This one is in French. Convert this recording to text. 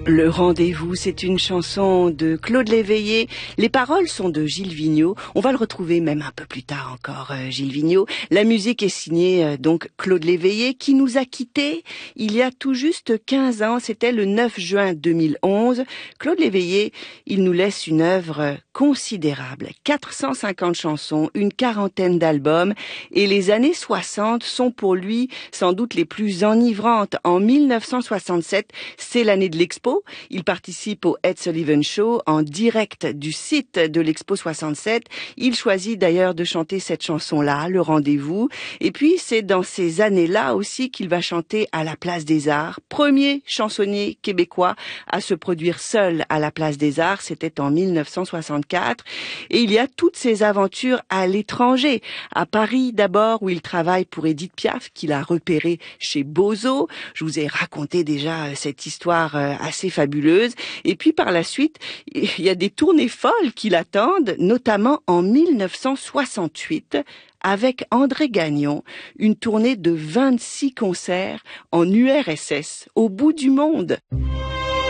Le rendez-vous, c'est une chanson de Claude Léveillé. Les paroles sont de Gilles Vigneault. On va le retrouver même un peu plus tard encore, Gilles Vigneault. La musique est signée donc Claude Léveillé, qui nous a quittés il y a tout juste 15 ans. C'était le 9 juin 2011. Claude Léveillé, il nous laisse une œuvre considérable. 450 chansons, une quarantaine d'albums. Et les années 60 sont pour lui sans doute les plus enivrantes. En 1967, c'est l'année de l'Expo. Il participe au Ed Sullivan Show en direct du site de l'Expo 67. Il choisit d'ailleurs de chanter cette chanson-là, Le Rendez-vous. Et puis c'est dans ces années-là aussi qu'il va chanter à la Place des Arts. Premier chansonnier québécois à se produire seul à la Place des Arts, c'était en 1964. Et il y a toutes ses aventures à l'étranger. À Paris d'abord, où il travaille pour Édith Piaf, qu'il a repéré chez Bozo. Je vous ai raconté déjà cette histoire assez fabuleuse. Et puis par la suite, il y a des tournées folles qui l'attendent, notamment en 1968 avec André Gagnon, une tournée de 26 concerts en URSS, au bout du monde.